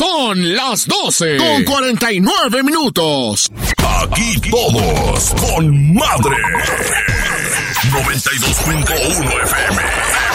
Son las 12:49. Aquí todos con madre. 92.1 FM.